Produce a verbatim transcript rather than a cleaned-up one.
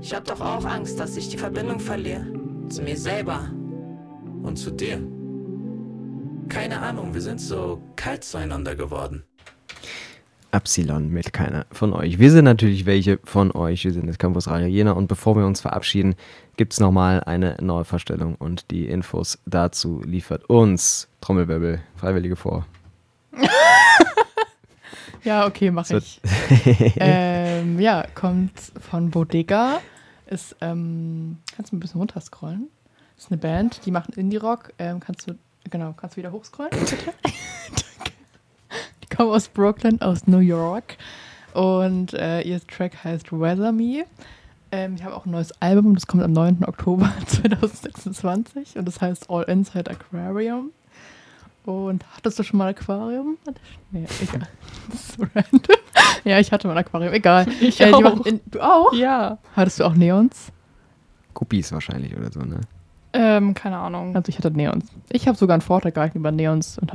Ich hab doch auch Angst, dass ich die Verbindung verliere. Zu mir selber. Und zu dir. Keine Ahnung, wir sind so kalt zueinander geworden. Epsilon mit keiner von euch. Wir sind natürlich welche von euch. Wir sind das Campus Radio Jena. Und bevor wir uns verabschieden, gibt es nochmal eine Neuvorstellung. Und die Infos dazu liefert uns, Trommelwirbel, Freiwillige vor. Ja, okay, mache ich. ähm, ja, kommt von Bodega. Ist, ähm, kannst du ein bisschen runterscrollen? Ist eine Band, die macht Indie-Rock. Ähm, kannst du, genau, kannst du wieder hochscrollen, bitte? Die kommen aus Brooklyn, aus New York. Und äh, ihr Track heißt Weather Me. Ähm, ich habe auch ein neues Album, das kommt am neunten Oktober zweitausendsechsundzwanzig. Und das heißt All Inside Aquarium. Und hattest du schon mal ein Aquarium? Nee, egal. Das ist so random. Ja, ich hatte mal ein Aquarium, egal. Ich äh, auch. In, du auch? Ja. Hattest du auch Neons? Guppies wahrscheinlich oder so, ne? Ähm, keine Ahnung. Also ich hatte Neons. Ich habe sogar einen Vortrag gehalten über Neons und